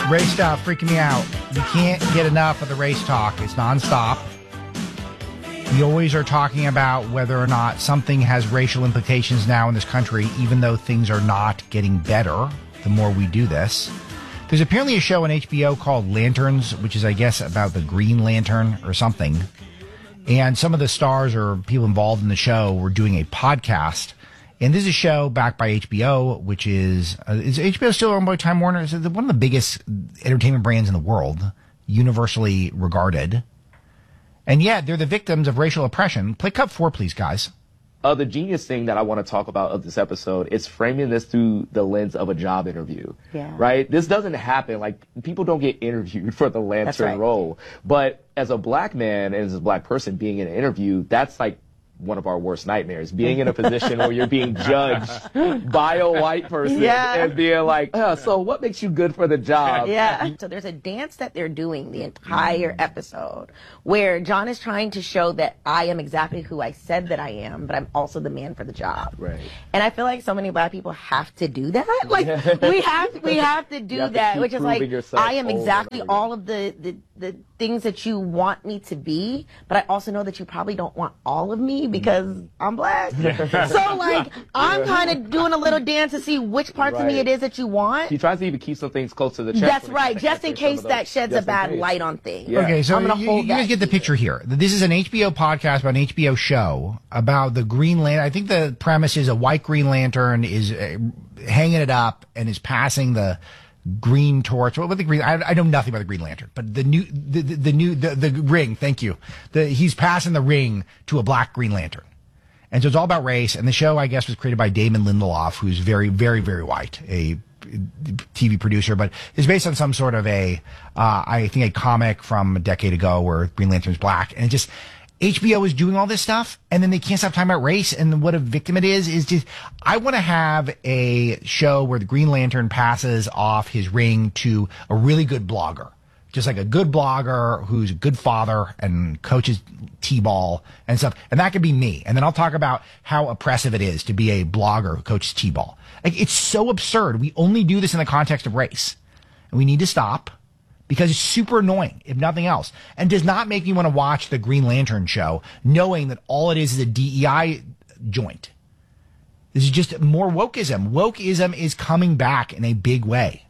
Race stuff freaking me out. You can't get enough of the race talk. It's nonstop. We always are talking about whether or not something has racial implications now in this country, even though things are not getting better the more we do this. There's apparently a show on HBO called Lanterns, which is, I guess, about the Green Lantern or something. And some of the stars or people involved in the show were doing a podcast. And this is a show backed by HBO, which is HBO still owned by Time Warner? It's one of the biggest entertainment brands in the world, universally regarded. And yet, they're the victims of racial oppression. Play cut 4, please, guys. The genius thing that I want to talk about of this episode is framing this through the lens of a job interview. Yeah. Right? This doesn't happen. Like, people don't get interviewed for the Lantern role. But as a black man and as a black person being in an interview, that's like one of our worst nightmares, being in a position where you're being judged by a white person and being like, so what makes you good for the job? Yeah. So there's a dance that they're doing the entire episode where John is trying to show that I am exactly who I said that I am, but I'm also the man for the job. Right. And I feel like so many black people have to do that. Like we have to do that, which is like, I am exactly all of the things that you want me to be, but I also know that you probably don't want all of me because I'm black. So like, I'm kind of doing a little dance to see which parts of me it is that you want. He tries to even keep some things close to the chest. That's right, just in case that sheds a bad light on things. Yeah. Okay, so you guys get the picture here. This is an HBO podcast about an HBO show about the Green Lantern. I think the premise is a white Green Lantern is hanging it up and is passing the green torch. What the green? I know nothing about the Green Lantern, but the ring. Thank you. He's passing the ring to a black Green Lantern, and so it's all about race. And the show, I guess, was created by Damon Lindelof, who's very, very, very white, a TV producer, but it's based on some sort of I think a comic from a decade ago where Green Lantern's black, and it just. HBO is doing all this stuff, and then they can't stop talking about race, and what a victim it is just, I want to have a show where the Green Lantern passes off his ring to a really good blogger. Just like a good blogger who's a good father and coaches T-ball and stuff. And that could be me. And then I'll talk about how oppressive it is to be a blogger who coaches T-ball. Like, it's so absurd. We only do this in the context of race. And we need to stop. Because it's super annoying, if nothing else. And does not make me want to watch the Green Lantern show, knowing that all it is a DEI joint. This is just more wokeism. Wokeism is coming back in a big way.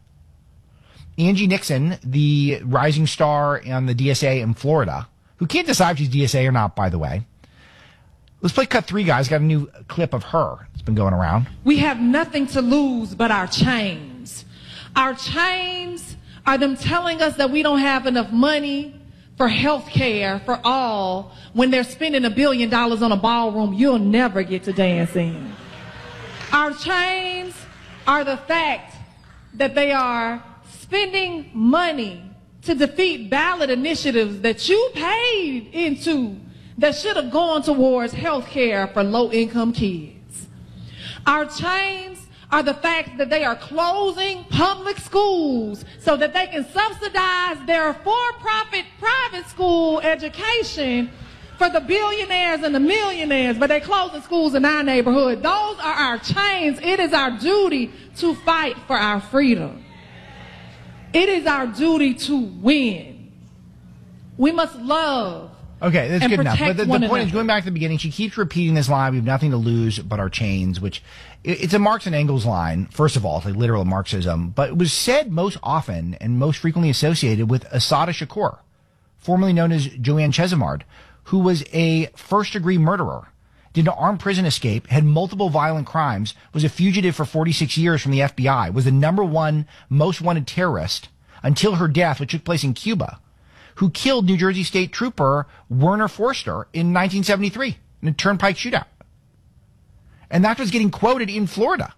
Angie Nixon, the rising star on the DSA in Florida, who can't decide if she's DSA or not, by the way. Let's play cut 3, guys. Got a new clip of her. It's been going around. We have nothing to lose but our chains. Our chains are them telling us that we don't have enough money for health care for all when they're spending $1 billion on a ballroom you'll never get to dance in. Our chains are the fact that they are spending money to defeat ballot initiatives that you paid into that should have gone towards health care for low-income kids. Our chains are the fact that they are closing public schools so that they can subsidize their for-profit private school education for the billionaires and the millionaires, but they're closing schools in our neighborhood. Those are our chains. It is our duty to fight for our freedom. It is our duty to win. We must love. Okay, that's good enough. But the point another. is, going back to the beginning, she keeps repeating this line, we have nothing to lose but our chains, which it's a Marx and Engels line, first of all, it's like literal Marxism, but it was said most often and most frequently associated with Assata Shakur, formerly known as Joanne Chesimard, who was a first-degree murderer, did an armed prison escape, had multiple violent crimes, was a fugitive for 46 years from the FBI, was the #1 most wanted terrorist until her death, which took place in Cuba, who killed New Jersey State Trooper Werner Forster in 1973 in a turnpike shootout. And that was getting quoted in Florida.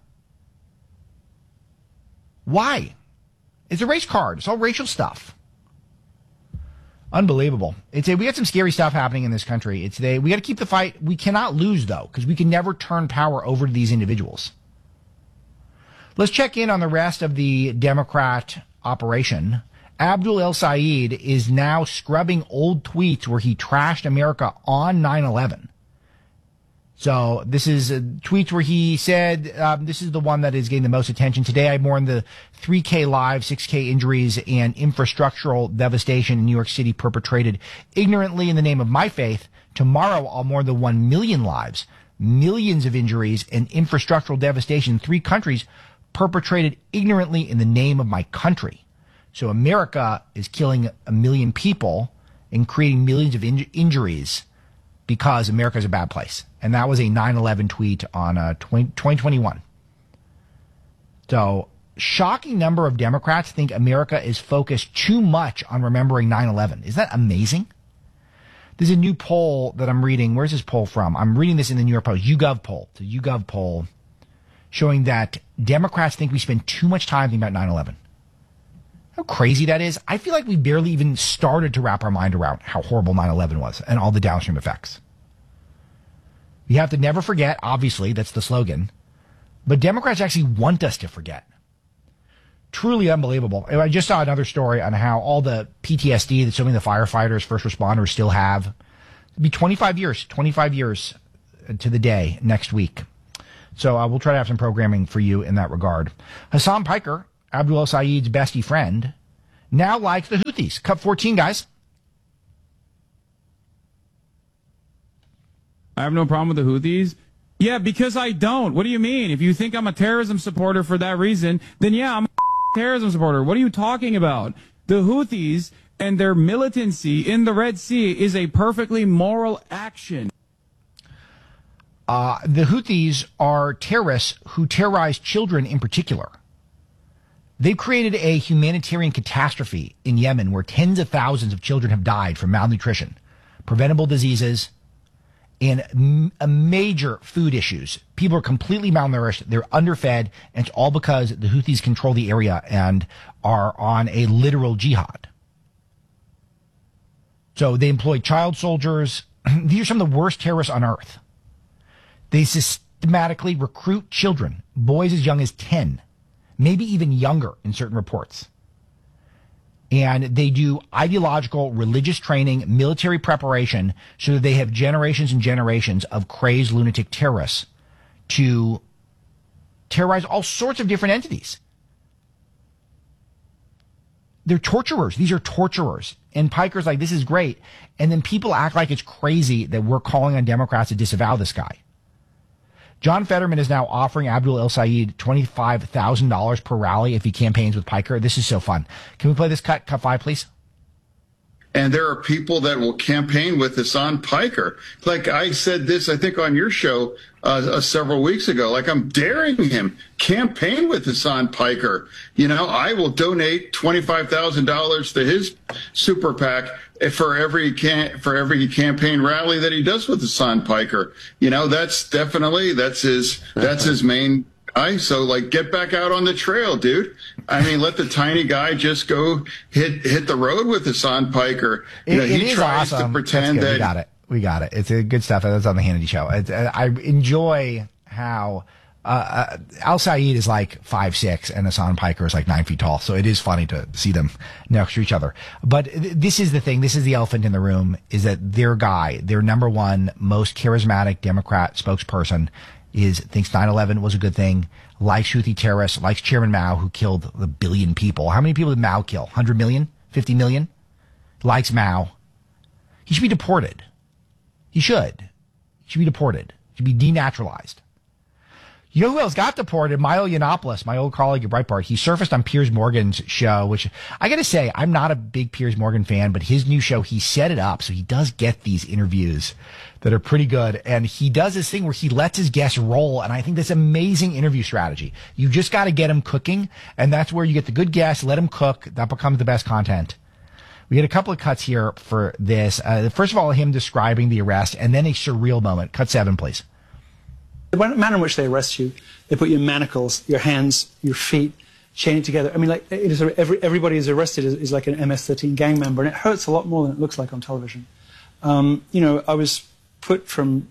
Why? It's a race card. It's all racial stuff. Unbelievable. We got some scary stuff happening in this country. We got to keep the fight. We cannot lose, though, because we can never turn power over to these individuals. Let's check in on the rest of the Democrat operation. Abdul El Sayed is now scrubbing old tweets where he trashed America on 9/11. So this is tweets where he said, this is the one that is getting the most attention. Today I mourn the 3K lives, 6K injuries, and infrastructural devastation in New York City perpetrated ignorantly in the name of my faith. Tomorrow I'll mourn the 1 million lives, millions of injuries, and infrastructural devastation in 3 countries perpetrated ignorantly in the name of my country. So America is killing 1 million people and creating millions of injuries because America is a bad place. And that was a 9/11 tweet on 2021. So, shocking number of Democrats think America is focused too much on remembering 9/11. Is that amazing? There's a new poll that I'm reading. Where's this poll from? I'm reading this in the New York Post. YouGov poll. It's a YouGov poll showing that Democrats think we spend too much time thinking about 9/11. How crazy that is. I feel like we barely even started to wrap our mind around how horrible 9/11 was and all the downstream effects. We have to never forget, obviously, that's the slogan. But Democrats actually want us to forget. Truly unbelievable. I just saw another story on how all the PTSD that so many of the firefighters, first responders still have. It'll be 25 years to the day next week. So we'll try to have some programming for you in that regard. Hassan Piker, Abdul El-Sayed's bestie friend, now likes the Houthis. Cut 14, guys. I have no problem with the Houthis. Yeah, because I don't. What do you mean? If you think I'm a terrorism supporter for that reason, then yeah, I'm a terrorism supporter. What are you talking about? The Houthis and their militancy in the Red Sea is a perfectly moral action. The Houthis are terrorists who terrorize children in particular. They've created a humanitarian catastrophe in Yemen where tens of thousands of children have died from malnutrition, preventable diseases, and major food issues. People are completely malnourished. They're underfed. And it's all because the Houthis control the area and are on a literal jihad. So they employ child soldiers. These are some of the worst terrorists on earth. They systematically recruit children, boys as young as 10, maybe even younger in certain reports. And they do ideological, religious training, military preparation, so that they have generations and generations of crazed lunatic terrorists to terrorize all sorts of different entities. They're torturers. These are torturers. And Piker's like, this is great. And then people act like it's crazy that we're calling on Democrats to disavow this guy. John Fetterman is now offering Abdul El-Sayed $25,000 per rally if he campaigns with Piker. This is so fun. Can we play this cut 5, please? And there are people that will campaign with Hassan Piker. Like I said this, I think, on your show several weeks ago. Like, I'm daring him, campaign with Hassan Piker. You know, I will donate $25,000 to his super PAC for every campaign rally that he does with Hassan Piker. You know, that's his main guy. So, like, get back out on the trail, dude. I mean, let the tiny guy just go hit the road with Hassan Piker. You know, he tries awesome. to pretend that we got it. It's a good stuff. That's on the Hannity show. I enjoy how El-Sayed is like 5'6" and Hassan Piker is like 9 feet tall. So it is funny to see them next to each other. But this is the thing. This is the elephant in the room, is that their guy, their number one most charismatic Democrat spokesperson, thinks 9/11 was a good thing, likes Houthi terrorists, likes Chairman Mao, who killed 1 billion people. How many people did Mao kill? 100 million? 50 million? Likes Mao. He should be deported. He should be deported. He should be denaturalized. You know who else got deported? Milo Yiannopoulos, my old colleague at Breitbart. He surfaced on Piers Morgan's show, which I got to say, I'm not a big Piers Morgan fan, but his new show, he set it up so he does get these interviews that are pretty good. And he does this thing where he lets his guests roll. And I think that's amazing interview strategy. You just got to get them cooking. And that's where you get the good guests, let them cook. That becomes the best content. We had a couple of cuts here for this. First of all, him describing the arrest and then a surreal moment. Cut 7, please. The manner in which they arrest you, they put you in manacles, your hands, your feet, chained together. I mean, like, it is everybody who's arrested is like an MS-13 gang member, and it hurts a lot more than it looks like on television. You know, I was put from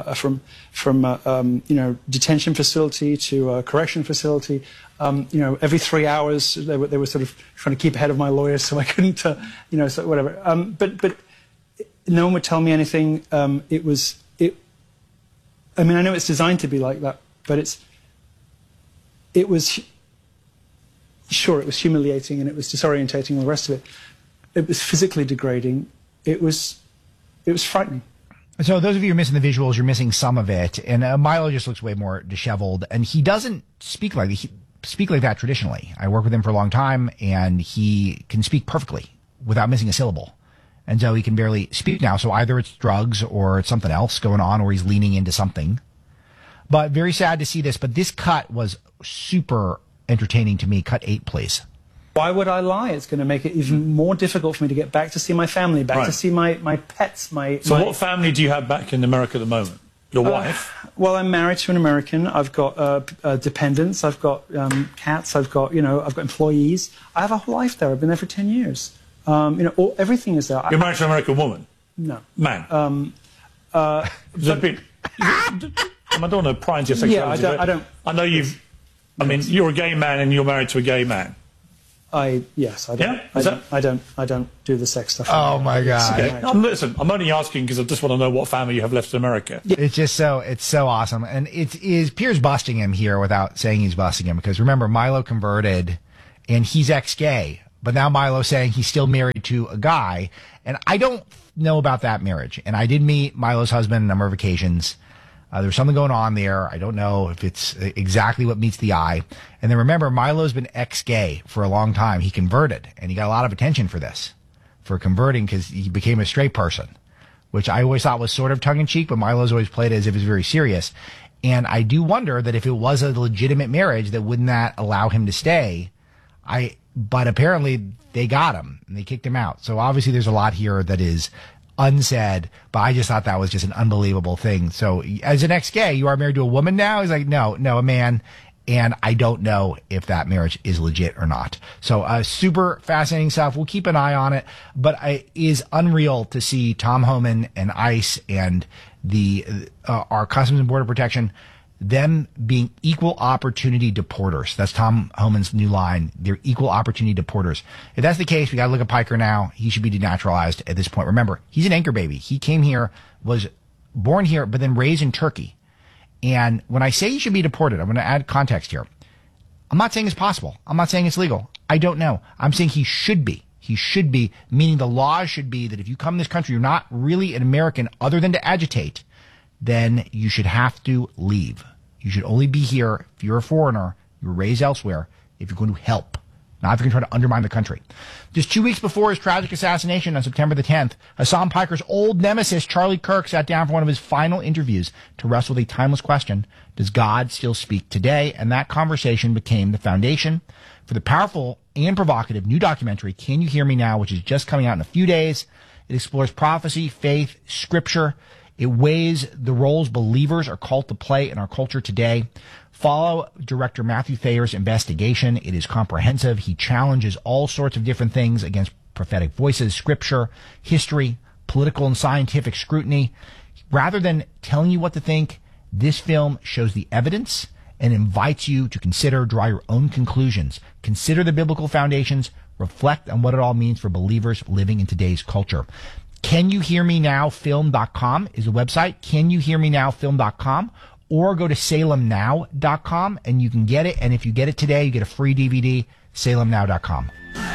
detention facility to a correction facility. You know, every 3 hours they were sort of trying to keep ahead of my lawyers, so I couldn't, so whatever. But no one would tell me anything. I mean, I know it's designed to be like that, but it was humiliating and it was disorientating and all the rest of it. It was physically degrading. It was frightening. So those of you who are missing the visuals, you're missing some of it. And Milo just looks way more disheveled, and he doesn't speak like that traditionally. I worked with him for a long time, and he can speak perfectly without missing a syllable. And so he can barely speak now. So either it's drugs or it's something else going on, or he's leaning into something. But very sad to see this. But this cut was super entertaining to me. Cut 8, please. Why would I lie? It's going to make it even more difficult for me to get back to see my family, back to see my pets. So what family do you have back in America at the moment? Your wife? Well, I'm married to an American. I've got dependents. I've got cats. I've got employees. I have a whole life there. I've been there for 10 years. Everything is there. You're married to an American woman? No. Man? I don't want to pry into your sexuality. Yeah, I don't. I know you've... I mean, you're a gay man and you're married to a gay man. Yes, I don't. Yeah? I don't do the sex stuff. Oh my God! Okay. Listen, I'm only asking because I just want to know what family you have left in America. It's just so awesome, and it is Piers busting him here without saying he's busting him, because remember, Milo converted, and he's ex-gay, but now Milo's saying he's still married to a guy, and I don't know about that marriage, and I did meet Milo's husband on a number of occasions. There's something going on there. I don't know if it's exactly what meets the eye. And then remember, Milo's been ex-gay for a long time. He converted, and he got a lot of attention for this, for converting, because he became a straight person, which I always thought was sort of tongue-in-cheek, but Milo's always played it as if it's very serious. And I do wonder that if it was a legitimate marriage, that wouldn't that allow him to stay? But apparently they got him, and they kicked him out. So obviously there's a lot here that is unsaid, but I just thought that was just an unbelievable thing. So as an ex-gay, you are married to a woman now? He's like, no, a man. And I don't know if that marriage is legit or not. So super fascinating stuff. We'll keep an eye on it, but it is unreal to see Tom Homan and ICE and our Customs and Border Protection, them being equal opportunity deporters. That's Tom Homan's new line. They're equal opportunity deporters. If that's the case, we got to look at Piker now. He should be denaturalized at this point. Remember, he's an anchor baby. He came here, was born here, but then raised in Turkey. And when I say he should be deported, I'm going to add context here. I'm not saying it's possible. I'm not saying it's legal. I don't know. I'm saying he should be. He should be, meaning the law should be that if you come to this country, you're not really an American other than to agitate, then you should have to leave. You should only be here if you're a foreigner, you were raised elsewhere, if you're going to help, not if you're going to try to undermine the country. Just 2 weeks before his tragic assassination on September the 10th, Hasan Piker's old nemesis, Charlie Kirk, sat down for one of his final interviews to wrestle with a timeless question: does God still speak today? And that conversation became the foundation for the powerful and provocative new documentary, Can You Hear Me Now?, which is just coming out in a few days. It explores prophecy, faith, scripture. It weighs the roles believers are called to play in our culture today. Follow director Matthew Thayer's investigation. It is comprehensive. He challenges all sorts of different things against prophetic voices, scripture, history, political and scientific scrutiny. Rather than telling you what to think, this film shows the evidence and invites you to draw your own conclusions. Consider the biblical foundations. Reflect on what it all means for believers living in today's culture. CanYouHearMeNowFilm.com is the website, CanYouHearMeNowFilm.com, or go to SalemNow.com and you can get it. And if you get it today, you get a free DVD, SalemNow.com.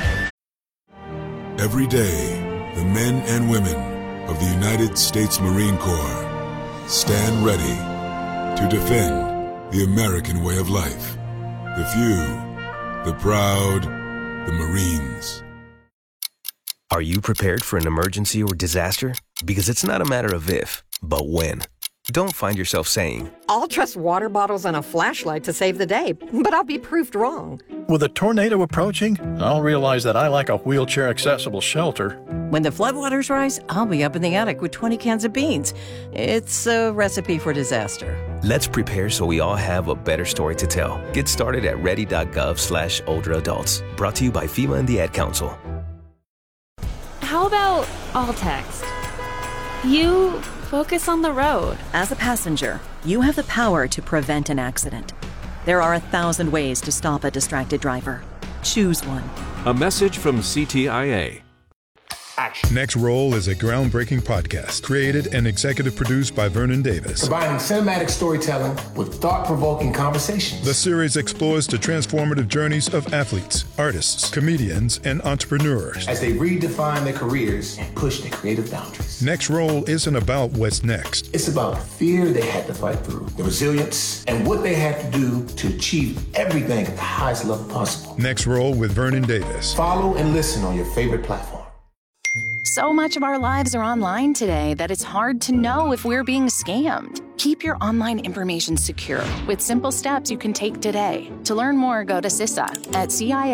Every day, the men and women of the United States Marine Corps stand ready to defend the American way of life. The few, the proud, the Marines. Are you prepared for an emergency or disaster? Because it's not a matter of if, but when. Don't find yourself saying, I'll trust water bottles and a flashlight to save the day, but I'll be proved wrong. With a tornado approaching, I'll realize that I lack a wheelchair-accessible shelter. When the floodwaters rise, I'll be up in the attic with 20 cans of beans. It's a recipe for disaster. Let's prepare so we all have a better story to tell. Get started at ready.gov/older adults. Brought to you by FEMA and the Ad Council. How about all text? You focus on the road. As a passenger, you have the power to prevent an accident. There are 1,000 ways to stop a distracted driver. Choose one. A message from CTIA. action. Next Roll is a groundbreaking podcast created and executive produced by Vernon Davis. Combining cinematic storytelling with thought-provoking conversations. The series explores the transformative journeys of athletes, artists, comedians, and entrepreneurs as they redefine their careers and push their creative boundaries. Next Roll isn't about what's next. It's about the fear they had to fight through, the resilience, and what they had to do to achieve everything at the highest level possible. Next Roll with Vernon Davis. Follow and listen on your favorite platform. So much of our lives are online today that it's hard to know if we're being scammed. Keep your online information secure with simple steps you can take today. To learn more, go to CISA at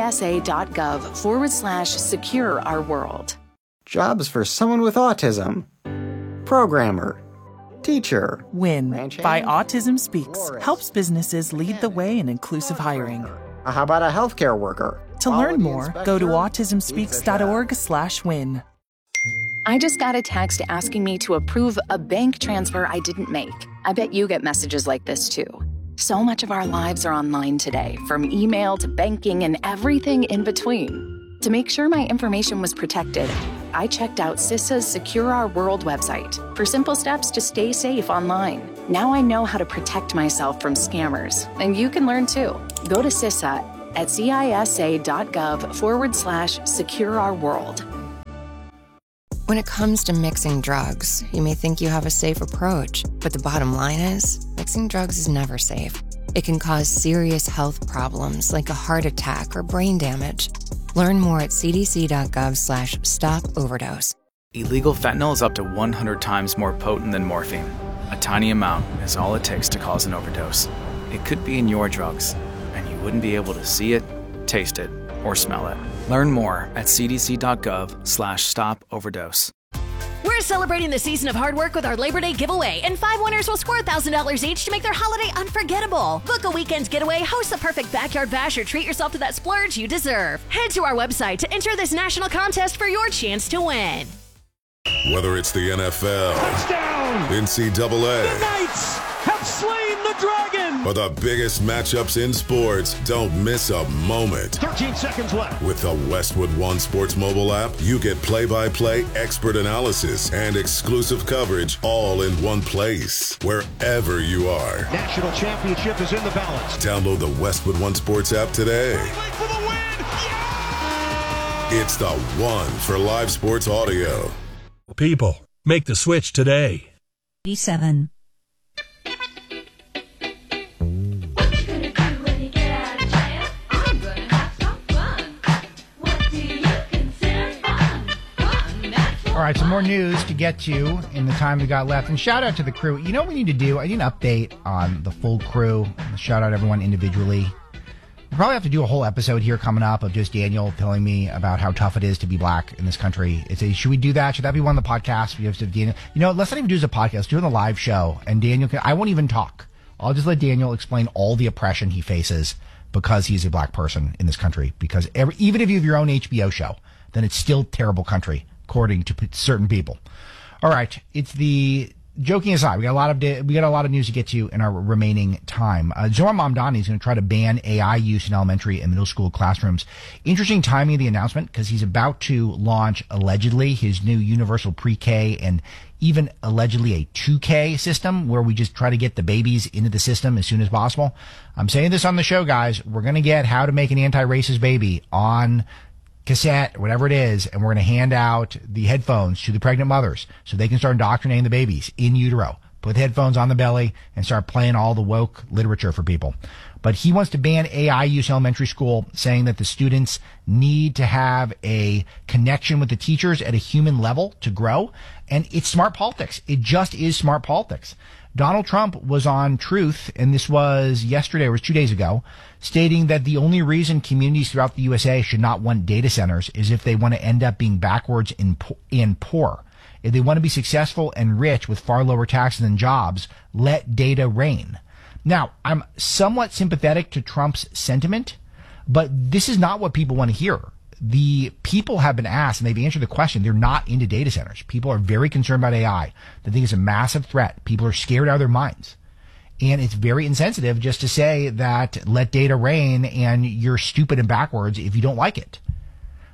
cisa.gov/secure our world. Jobs for someone with autism. Programmer. Teacher. WIN by Autism Speaks helps businesses lead the way in inclusive hiring. How about a healthcare worker? To learn more, go to autismspeaks.org/win. I just got a text asking me to approve a bank transfer I didn't make. I bet you get messages like this too. So much of our lives are online today, from email to banking and everything in between. To make sure my information was protected, I checked out CISA's Secure Our World website for simple steps to stay safe online. Now I know how to protect myself from scammers, and you can learn too. Go to CISA at cisa.gov/secure our world. When it comes to mixing drugs, you may think you have a safe approach, but the bottom line is, mixing drugs is never safe. It can cause serious health problems like a heart attack or brain damage. Learn more at cdc.gov/stop-overdose. Illegal fentanyl is up to 100 times more potent than morphine. A tiny amount is all it takes to cause an overdose. It could be in your drugs, and you wouldn't be able to see it, taste it, or smell it. Learn more at cdc.gov/stop-overdose. We're celebrating the season of hard work with our Labor Day giveaway, and 5 winners will score $1,000 each to make their holiday unforgettable. Book a weekend's getaway, host the perfect backyard bash, or treat yourself to that splurge you deserve. Head to our website to enter this national contest for your chance to win. Whether it's the NFL, touchdown, NCAA, the Knights have slain the dragon, or the biggest matchups in sports, don't miss a moment. 13 seconds left. With the Westwood One Sports mobile app, you get play-by-play, expert analysis, and exclusive coverage all in one place, wherever you are. National championship is in the balance. Download the Westwood One Sports app today. For the win. Yeah! It's the one for live sports audio. People, make the switch today. 87. All right, some more news to get to in the time we got left. And shout out to the crew. You know what we need to do? I need an update on the full crew. Shout out everyone individually. We'll probably have to do a whole episode here coming up of just Daniel telling me about how tough it is to be black in this country. Should we do that? Should that be one of the podcasts? We have to Daniel. You know, let's not even do as a podcast. Let's do it on the live show. And Daniel I won't even talk. I'll just let Daniel explain all the oppression he faces because he's a black person in this country. Because even if you have your own HBO show, then it's still a terrible country, according to certain people. All right. Joking aside, we got a lot of news to get to in our remaining time. Zohran Mamdani is going to try to ban AI use in elementary and middle school classrooms. Interesting timing of the announcement because he's about to launch allegedly his new universal pre-K and even allegedly a 2K system where we just try to get the babies into the system as soon as possible. I'm saying this on the show, guys. We're going to get How to Make an Anti-Racist Baby on cassette, whatever it is, and we're going to hand out the headphones to the pregnant mothers so they can start indoctrinating the babies in utero. Put the headphones on the belly and start playing all the woke literature for people. But he wants to ban AI use in elementary school, saying that the students need to have a connection with the teachers at a human level to grow. And it's smart politics. It just is smart politics. Donald Trump was on Truth, and this was yesterday, or it was 2 days ago, stating that the only reason communities throughout the USA should not want data centers is if they want to end up being backwards and poor. If they want to be successful and rich with far lower taxes than jobs, let data reign. Now, I'm somewhat sympathetic to Trump's sentiment, but this is not what people want to hear. The people have been asked, and they've answered the question. They're not into data centers. People are very concerned about AI. They think it's a massive threat. People are scared out of their minds. And it's very insensitive just to say that let data reign and you're stupid and backwards if you don't like it.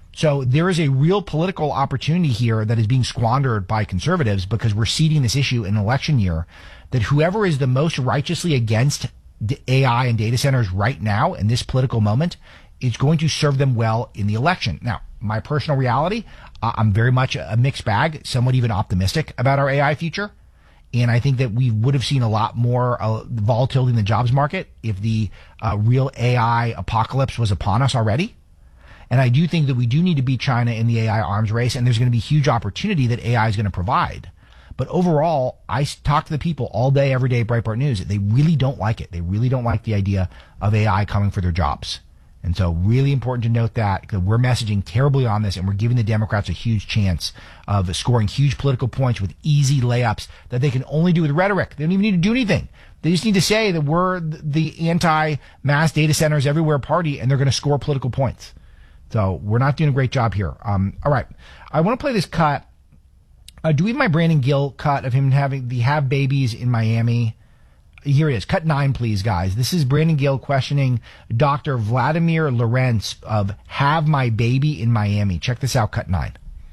So there is a real political opportunity here that is being squandered by conservatives because we're seeding this issue in an election year, that whoever is the most righteously against AI and data centers right now in this political moment is going to serve them well in the election. Now, my personal reality, I'm very much a mixed bag, somewhat even optimistic about our AI future. And I think that we would have seen a lot more volatility in the jobs market if the real AI apocalypse was upon us already. And I do think that we do need to beat China in the AI arms race, and there's going to be huge opportunity that AI is going to provide. But overall, I talk to the people all day, every day at Breitbart News. They really don't like it. They really don't like the idea of AI coming for their jobs. And so really important to note that we're messaging terribly on this, and we're giving the Democrats a huge chance of scoring huge political points with easy layups that they can only do with rhetoric. They don't even need to do anything. They just need to say that we're the anti-mass data centers everywhere party, and they're going to score political points. So we're not doing a great job here. All right. I want to play this cut. Do we have my Brandon Gill cut of him having the have babies in Miami? Here it is. Cut 9, please, guys. This is Brandon Gill questioning Dr. Vladimir Lorenz of Have My Baby in Miami. Check this out, cut 9.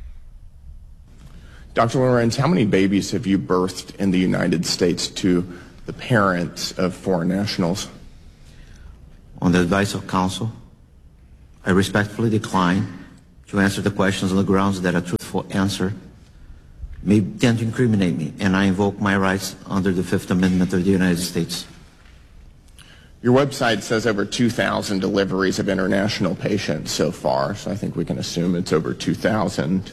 Dr. Lorenz, how many babies have you birthed in the United States to the parents of foreign nationals? On the advice of counsel, I respectfully decline to answer the questions on the grounds that a truthful answer may tend to incriminate me, and I invoke my rights under the Fifth Amendment of the United States. Your website says over 2,000 deliveries of international patients so far, so I think we can assume it's over 2,000.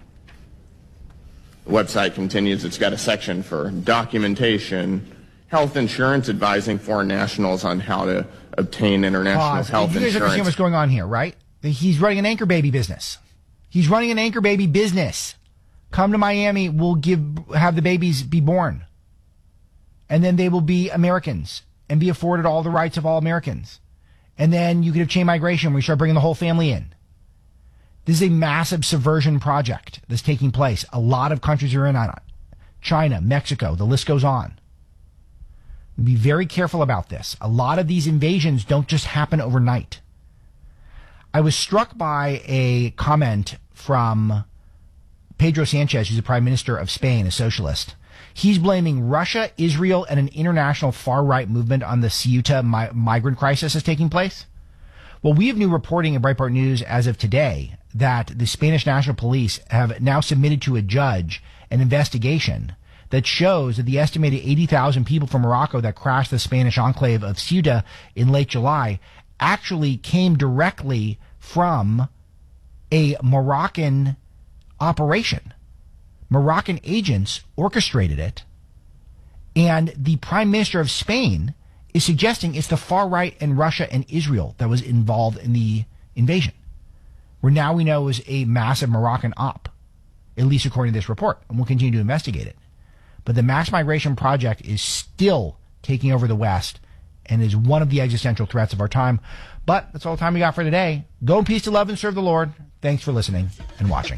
The website continues, it's got a section for documentation, health insurance, advising foreign nationals on how to obtain international health insurance. You guys understand what's going on here, right? He's running an anchor baby business. He's running an anchor baby business. Come to Miami, we'll have the babies be born. And then they will be Americans and be afforded all the rights of all Americans. And then you could have chain migration where you start bringing the whole family in. This is a massive subversion project that's taking place. A lot of countries are in on it. China, Mexico, the list goes on. Be very careful about this. A lot of these invasions don't just happen overnight. I was struck by a comment from Pedro Sanchez, who's the Prime Minister of Spain, a socialist. He's blaming Russia, Israel, and an international far-right movement on the Ceuta migrant crisis that's taking place. Well, we have new reporting in Breitbart News as of today that the Spanish National Police have now submitted to a judge an investigation that shows that the estimated 80,000 people from Morocco that crashed the Spanish enclave of Ceuta in late July actually came directly from a Moroccan operation. Moroccan agents orchestrated it, and the Prime Minister of Spain is suggesting it's the far right and Russia and Israel that was involved in the invasion, where now we know is a massive Moroccan op, at least according to this report, and we'll continue to investigate it. But the mass migration project is still taking over the West and is one of the existential threats of our time. But that's all the time we got for today. Go in peace to love and serve the Lord. Thanks for listening and watching.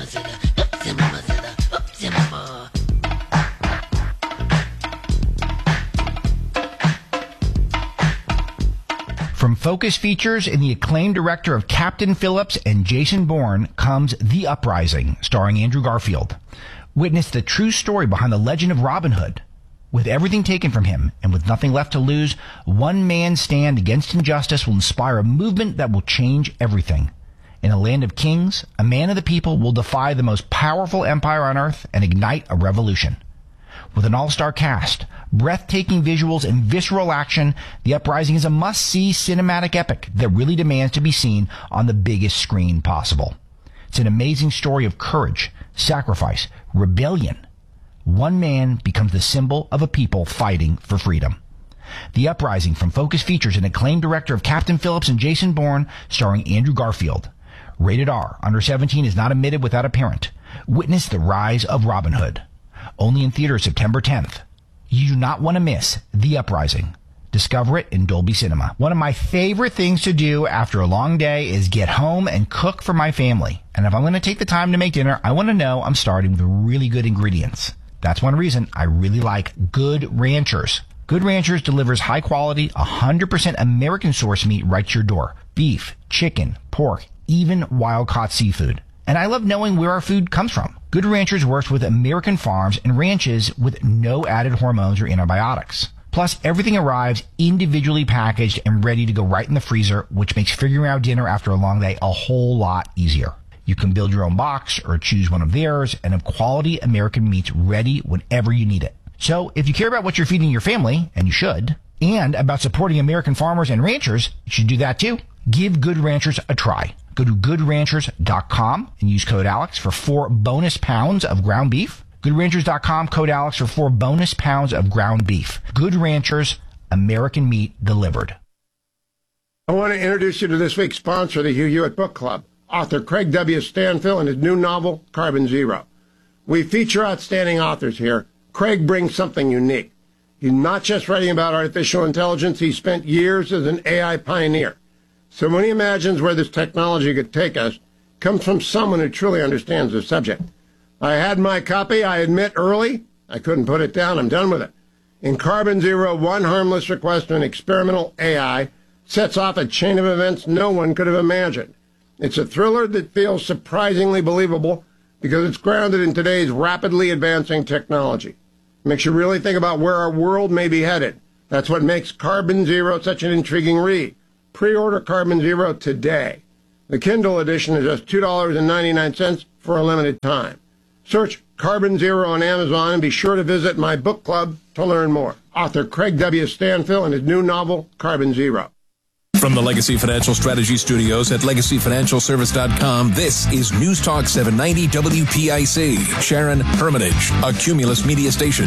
From Focus Features and the acclaimed director of Captain Phillips and Jason Bourne comes The Uprising, starring Andrew Garfield. Witness the true story behind the legend of Robin Hood. With everything taken from him and with nothing left to lose, one man's stand against injustice will inspire a movement that will change everything. In a land of kings, a man of the people will defy the most powerful empire on earth and ignite a revolution. With an all-star cast, breathtaking visuals, and visceral action, The Uprising is a must-see cinematic epic that really demands to be seen on the biggest screen possible. It's an amazing story of courage, sacrifice, rebellion. One man becomes the symbol of a people fighting for freedom. The Uprising from Focus Features and acclaimed director of Captain Phillips and Jason Bourne, starring Andrew Garfield. Rated R. Under 17 is not admitted without a parent. Witness the rise of Robin Hood. Only in theaters September 10th. You do not want to miss The Uprising. Discover it in Dolby Cinema. One of my favorite things to do after a long day is get home and cook for my family. And if I'm going to take the time to make dinner, I want to know I'm starting with really good ingredients. That's one reason I really like Good Ranchers. Good Ranchers delivers high quality, 100% American source meat right to your door. Beef, chicken, pork, even wild-caught seafood. And I love knowing where our food comes from. Good Ranchers works with American farms and ranches with no added hormones or antibiotics. Plus, everything arrives individually packaged and ready to go right in the freezer, which makes figuring out dinner after a long day a whole lot easier. You can build your own box or choose one of theirs and have quality American meats ready whenever you need it. So if you care about what you're feeding your family, and you should, and about supporting American farmers and ranchers, you should do that too. Give Good Ranchers a try. Go to goodranchers.com and use code Alex for 4 bonus pounds of ground beef. Goodranchers.com, code Alex for 4 bonus pounds of ground beef. Good Ranchers, American meat delivered. I want to introduce you to this week's sponsor, the Hugh Hewitt Book Club, author Craig W. Stanfill and his new novel, Carbon Zero. We feature outstanding authors here. Craig brings something unique. He's not just writing about artificial intelligence, he spent years as an AI pioneer. So when he imagines where this technology could take us, it comes from someone who truly understands the subject. I had my copy, I admit, early. I couldn't put it down. I'm done with it. In Carbon Zero, one harmless request to an experimental AI sets off a chain of events no one could have imagined. It's a thriller that feels surprisingly believable because it's grounded in today's rapidly advancing technology. It makes you really think about where our world may be headed. That's what makes Carbon Zero such an intriguing read. Pre-order Carbon Zero today. The Kindle edition is just $2.99 for a limited time. Search Carbon Zero on Amazon and be sure to visit my book club to learn more. Author Craig W. Stanfill and his new novel, Carbon Zero. From the Legacy Financial Strategy Studios at LegacyFinancialService.com, this is News Talk 790 WPIC. Sharon Hermitage, a Cumulus Media station.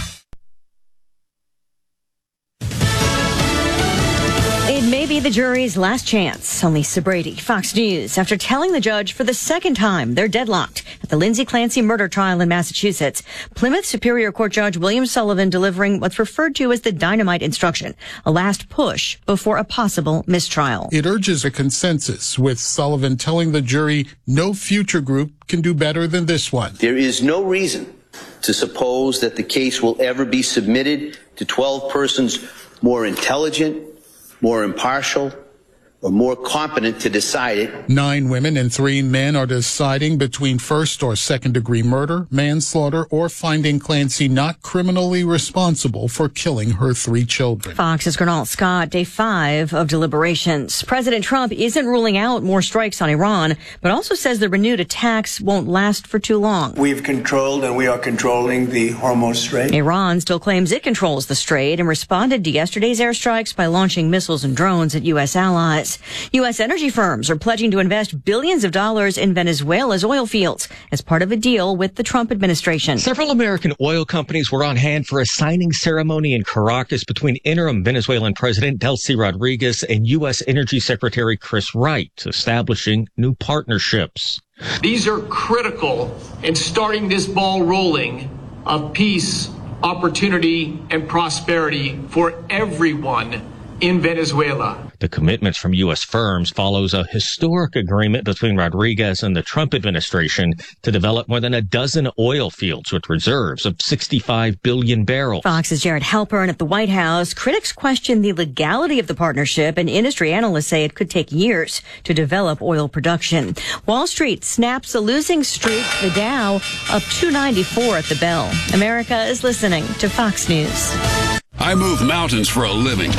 It may be the jury's last chance. On Lisa Brady, Fox News, after telling the judge for the second time they're deadlocked at the Lindsay Clancy murder trial in Massachusetts. Plymouth Superior Court Judge William Sullivan delivering what's referred to as the dynamite instruction, a last push before a possible mistrial. It urges a consensus, with Sullivan telling the jury no future group can do better than this one. There is no reason to suppose that the case will ever be submitted to 12 persons more intelligent, more impartial, or more competent to decide it. 9 women and 3 men are deciding between first or second degree murder, manslaughter, or finding Clancy not criminally responsible for killing her 3 children. Fox's Gernal Scott, day 5 of deliberations. President Trump isn't ruling out more strikes on Iran, but also says the renewed attacks won't last for too long. We've controlled and we are controlling the Hormuz Strait. Iran still claims it controls the strait and responded to yesterday's airstrikes by launching missiles and drones at U.S. allies. U.S. energy firms are pledging to invest billions of dollars in Venezuela's oil fields as part of a deal with the Trump administration. Several American oil companies were on hand for a signing ceremony in Caracas between interim Venezuelan President Delcy Rodriguez and U.S. Energy Secretary Chris Wright, establishing new partnerships. These are critical in starting this ball rolling of peace, opportunity, and prosperity for everyone in Venezuela. The commitments from U.S. firms follows a historic agreement between Rodriguez and the Trump administration to develop more than a dozen oil fields with reserves of 65 billion barrels. Fox's Jared Halpern at the White House. Critics question the legality of the partnership, and industry analysts say it could take years to develop oil production. Wall Street snaps a losing streak, the Dow up 294 at the bell. America is listening to Fox News. I move mountains for a living.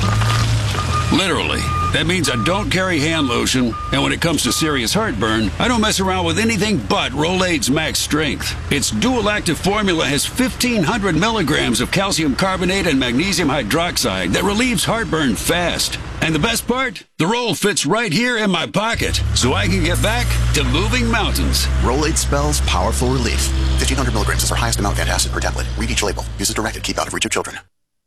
Literally. That means I don't carry hand lotion, and when it comes to serious heartburn, I don't mess around with anything but Rolaids Max Strength. Its dual-active formula has 1,500 milligrams of calcium carbonate and magnesium hydroxide that relieves heartburn fast. And the best part? The roll fits right here in my pocket, so I can get back to moving mountains. Rolaids spells powerful relief. 1,500 milligrams is our highest amount of antacid per tablet. Read each label. Use as directed. Keep out of reach of children.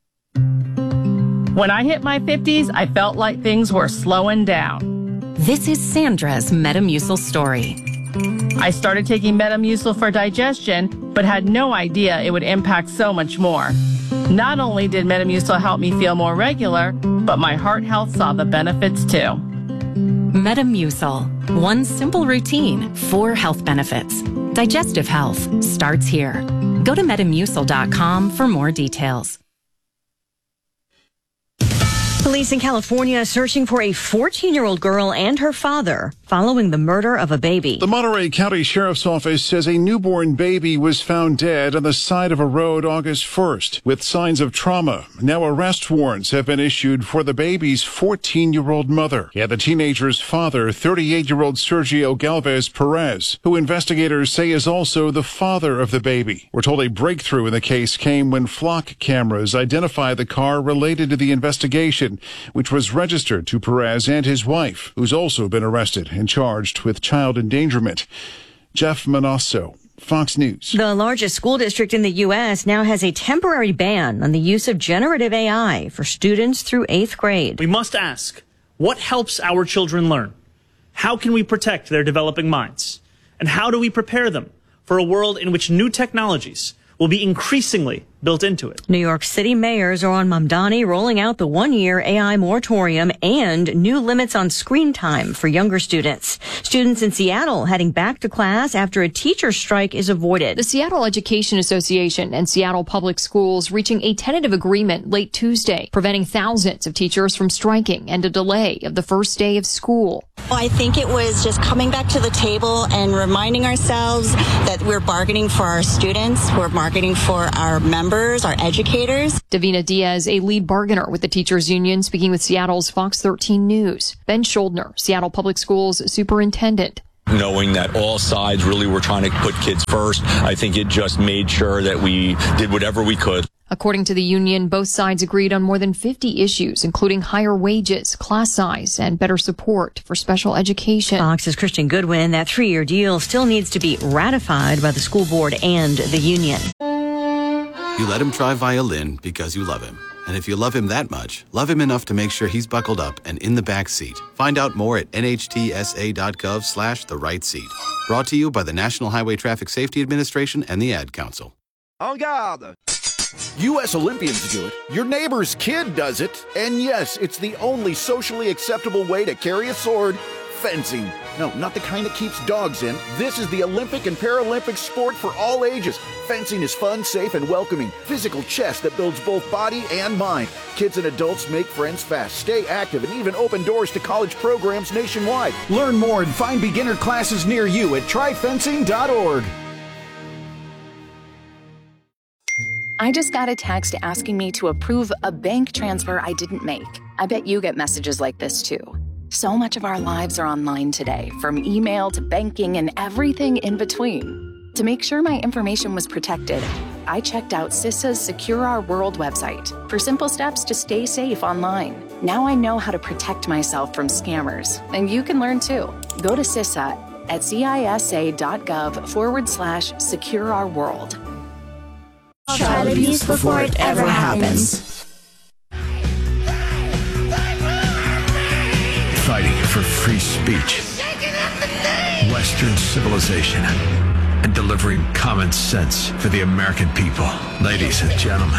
When I hit my 50s, I felt like things were slowing down. This is Sandra's Metamucil story. I started taking Metamucil for digestion, but had no idea it would impact so much more. Not only did Metamucil help me feel more regular, but my heart health saw the benefits too. Metamucil. One simple routine, 4 health benefits. Digestive health starts here. Go to Metamucil.com for more details. Police in California searching for a 14-year-old girl and her father following the murder of a baby. The Monterey County Sheriff's Office says a newborn baby was found dead on the side of a road August 1st with signs of trauma. Now arrest warrants have been issued for the baby's 14-year-old mother and the teenager's father, 38-year-old Sergio Galvez Perez, who investigators say is also the father of the baby. We're told a breakthrough in the case came when flock cameras identified the car related to the investigation, which was registered to Perez and his wife, who's also been arrested and charged with child endangerment. Jeff Manasso, Fox News. The largest school district in the U.S. now has a temporary ban on the use of generative AI for students through 8th grade. We must ask, what helps our children learn? How can we protect their developing minds? And how do we prepare them for a world in which new technologies will be increasingly built into it? New York City mayors are on Mamdani rolling out the 1-year AI moratorium and new limits on screen time for younger students. Students in Seattle heading back to class after a teacher's strike is avoided. The Seattle Education Association and Seattle Public Schools reaching a tentative agreement late Tuesday, preventing thousands of teachers from striking and a delay of the first day of school. I think it was just coming back to the table and reminding ourselves that we're bargaining for our students, we're bargaining for our members, our educators. Davina Diaz, a lead bargainer with the teachers union, speaking with Seattle's Fox 13 News. Ben Schuldner, Seattle Public Schools superintendent. Knowing that all sides really were trying to put kids first, I think it just made sure that we did whatever we could. According to the union, both sides agreed on more than 50 issues, including higher wages, class size, and better support for special education. Fox's Christian Goodwin, that 3-year deal still needs to be ratified by the school board and the union. You let him try violin because you love him. And if you love him that much, love him enough to make sure he's buckled up and in the back seat. Find out more at nhtsa.gov/the right seat. Brought to you by the National Highway Traffic Safety Administration and the Ad Council. En garde! U.S. Olympians do it. Your neighbor's kid does it. And yes, it's the only socially acceptable way to carry a sword. Fencing. No, not the kind that keeps dogs in. This is the Olympic and Paralympic sport for all ages. Fencing is fun, safe, and welcoming. Physical chess that builds both body and mind. Kids and adults make friends fast, stay active, and even open doors to college programs nationwide. Learn more and find beginner classes near you at tryfencing.org. I just got a text asking me to approve a bank transfer I didn't make. I bet you get messages like this too. So much of our lives are online today, from email to banking and everything in between. To make sure my information was protected, I checked out CISA's Secure Our World website for simple steps to stay safe online. Now I know how to protect myself from scammers, and you can learn too. Go to CISA at cisa.gov/Secure Our World. Child abuse before it ever happens. Fighting for free speech, Western civilization, and delivering common sense for the American people. Ladies and gentlemen,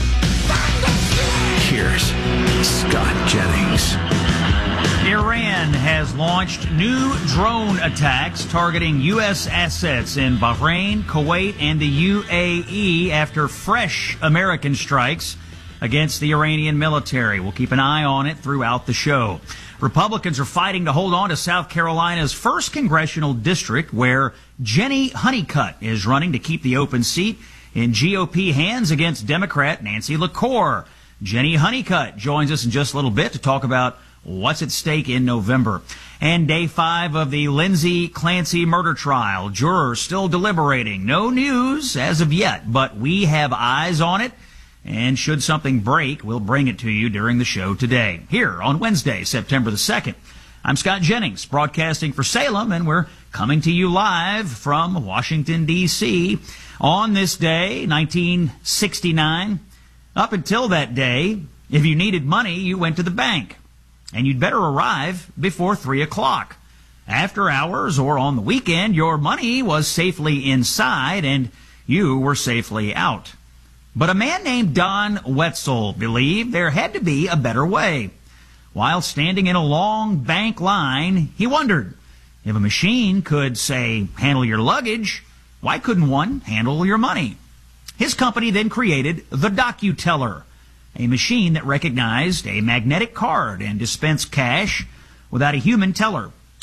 here's Scott Jennings. Iran has launched new drone attacks targeting U.S. assets in Bahrain, Kuwait, and the UAE after fresh American strikes against the Iranian military. We'll keep an eye on it throughout the show. Republicans are fighting to hold on to South Carolina's 1st congressional district, where Jenny Honeycutt is running to keep the open seat in GOP hands against Democrat Nancy LaCour. Jenny Honeycutt joins us in just a little bit to talk about what's at stake in November. And day 5 of the Lindsay Clancy murder trial. Jurors still deliberating. No news as of yet, but we have eyes on it. And should something break, we'll bring it to you during the show today, here on Wednesday, September the 2nd. I'm Scott Jennings, broadcasting for Salem, and we're coming to you live from Washington, D.C. on this day, 1969. Up until that day, if you needed money, you went to the bank, and you'd better arrive before 3 o'clock. After hours or on the weekend, your money was safely inside, and you were safely out. But a man named Don Wetzel believed there had to be a better way. While standing in a long bank line, he wondered, if a machine could, say, handle your luggage, why couldn't one handle your money? His company then created the DocuTeller, a machine that recognized a magnetic card and dispensed cash without a human teller.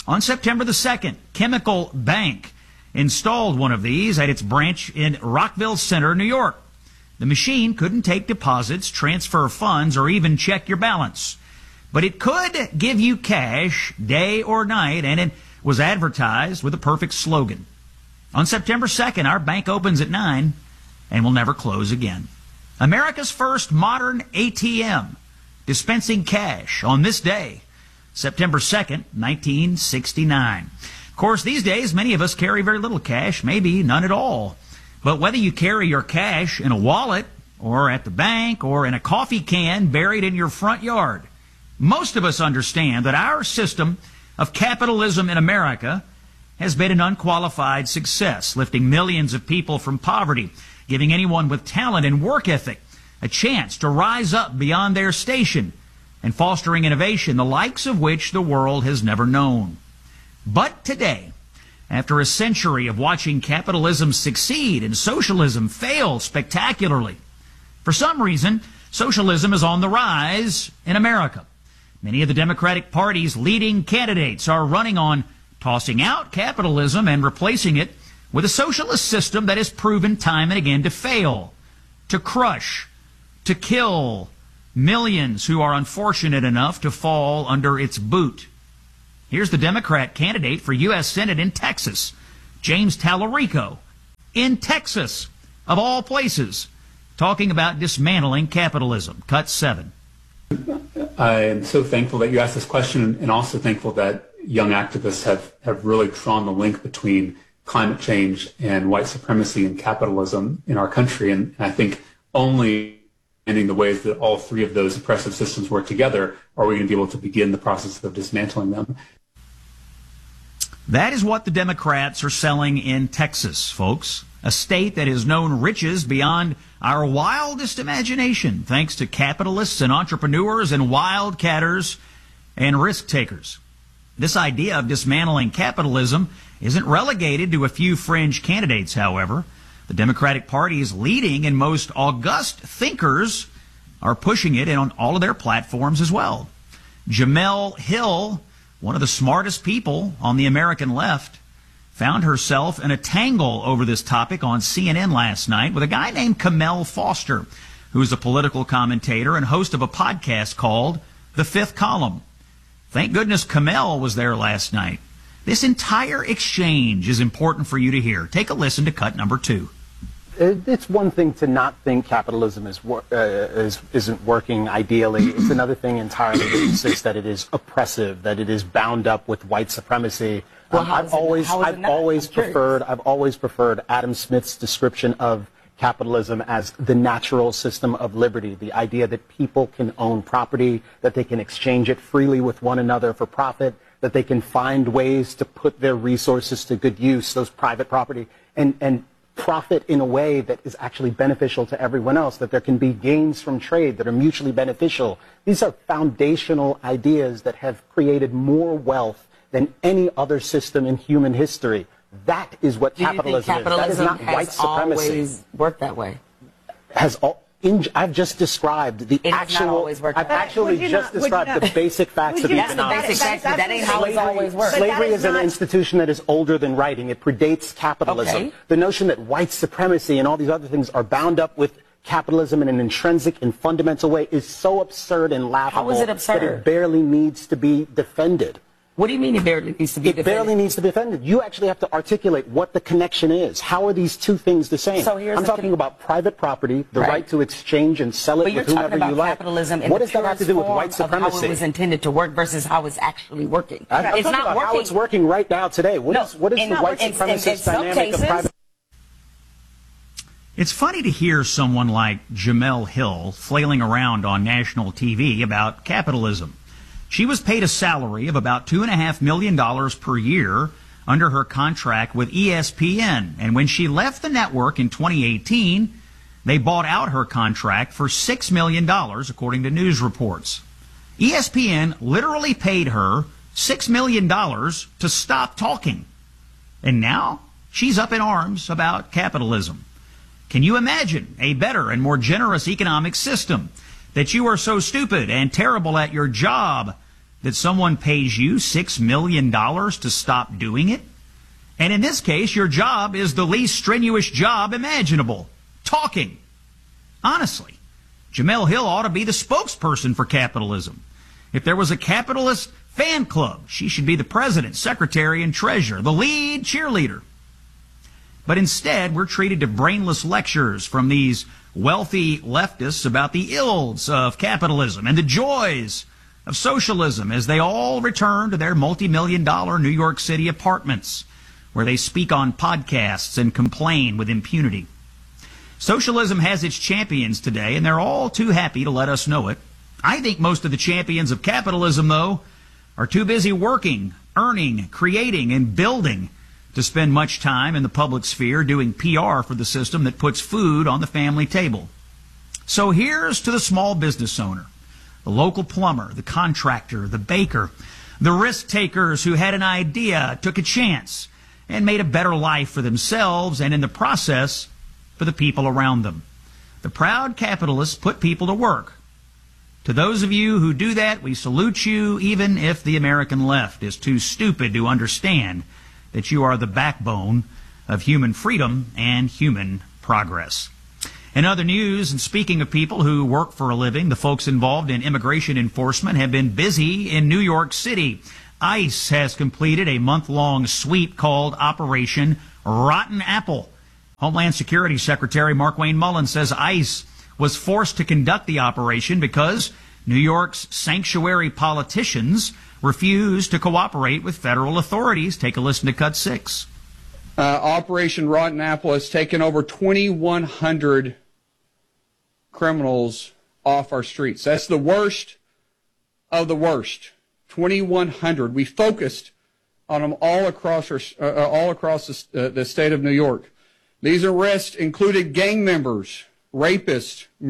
On September the 2nd, Chemical Bank installed one of these at its branch in Rockville Center, New York. The machine couldn't take deposits, transfer funds, or even check your balance. But it could give you cash day or night, and it was advertised with a perfect slogan. On September 2nd, our bank opens at 9 and will never close again. America's first modern ATM, dispensing cash on this day, September 2nd, 1969. Of course, these days, many of us carry very little cash, maybe none at all. But whether you carry your cash in a wallet or at the bank or in a coffee can buried in your front yard, most of us understand that our system of capitalism in America has been an unqualified success, lifting millions of people from poverty, giving anyone with talent and work ethic a chance to rise up beyond their station, and fostering innovation, the likes of which the world has never known. But today, after a century of watching capitalism succeed and socialism fail spectacularly, for some reason, socialism is on the rise in America. Many of the Democratic Party's leading candidates are running on tossing out capitalism and replacing it with a socialist system that has proven time and again to fail, to crush, to kill millions who are unfortunate enough to fall under its boot. Here's the Democrat candidate for U.S. Senate in Texas, James Tallarico, in Texas, of all places, talking about dismantling capitalism. Cut 7. I am so thankful that you asked this question, and also thankful that young activists have really drawn the link between climate change and white supremacy and capitalism in our country. And I think only ending the ways that all three of those oppressive systems work together are we going to be able to begin the process of dismantling them. That is what the Democrats are selling in Texas, folks. A state that has known riches beyond our wildest imagination, thanks to capitalists and entrepreneurs and wildcatters and risk takers. This idea of dismantling capitalism isn't relegated to a few fringe candidates, however. The Democratic Party's leading and most august thinkers are pushing it on all of their platforms as well. Jemele Hill, one of the smartest people on the American left, found herself in a tangle over this topic on CNN last night with a guy named Kamel Foster, who is a political commentator and host of a podcast called The Fifth Column. Thank goodness Kamel was there last night. This entire exchange is important for you to hear. Take a listen to cut number 2. It's one thing to not think capitalism isn't working ideally. It's another thing entirely to insist that it is oppressive, that it is bound up with white supremacy. Well, I've always preferred Adam Smith's description of capitalism as the natural system of liberty, the idea that people can own property, that they can exchange it freely with one another for profit, that they can find ways to put their resources to good use, those private property, and profit in a way that is actually beneficial to everyone else, that there can be gains from trade that are mutually beneficial. These are foundational ideas that have created more wealth than any other system in human history. That is what capitalism is. That is not white supremacy. Always worked that way. I've just described the actual. I've actually just described the basic facts of economics. That ain't how it's always worked. Slavery is an institution that is older than writing. It predates capitalism. Okay. The notion that white supremacy and all these other things are bound up with capitalism in an intrinsic and fundamental way is so absurd and laughable. How is it absurd? That it barely needs to be defended. What do you mean it barely needs to be defended? It barely needs to be defended. You actually have to articulate what the connection is. How are these two things the same? So here's I'm talking about private property, the right to exchange and sell it with whomever you like. Capitalism in what does that have to do with white supremacy? How it was intended to work versus how it's actually working. I'm talking about how it's working right now today. What is the white supremacist dynamic of private? It's funny to hear someone like Jemele Hill flailing around on national TV about capitalism. She was paid a salary of about $2.5 million per year under her contract with ESPN. And when she left the network in 2018, they bought out her contract for $6 million, according to news reports. ESPN literally paid her $6 million to stop talking. And now she's up in arms about capitalism. Can you imagine a better and more generous economic system that you are so stupid and terrible at your job that someone pays you $6 million to stop doing it? And in this case, your job is the least strenuous job imaginable. Talking. Honestly, Jemele Hill ought to be the spokesperson for capitalism. If there was a capitalist fan club, she should be the president, secretary, and treasurer, the lead cheerleader. But instead, we're treated to brainless lectures from these wealthy leftists about the ills of capitalism and the joys of socialism as they all return to their multi-million-dollar New York City apartments, where they speak on podcasts and complain with impunity. Socialism has its champions today, and they're all too happy to let us know it. I think most of the champions of capitalism, though, are too busy working, earning, creating, and building to spend much time in the public sphere doing PR for the system that puts food on the family table. So here's to the small business owner, the local plumber, the contractor, the baker, the risk takers who had an idea, took a chance, and made a better life for themselves and in the process for the people around them. The proud capitalists put people to work. To those of you who do that, we salute you, even if the American left is too stupid to understand that you are the backbone of human freedom and human progress. In other news, and speaking of people who work for a living, the folks involved in immigration enforcement have been busy in New York City. ICE has completed a month-long sweep called Operation Rotten Apple. Homeland Security Secretary Markwayne Mullin says ICE was forced to conduct the operation because New York's sanctuary politicians refused to cooperate with federal authorities. Take a listen to Cut 6. Operation Rotten Apple has taken over 2,100 criminals off our streets. That's the worst of the worst. 2,100. We focused on them all across the state of New York. These arrests included gang members, rapists,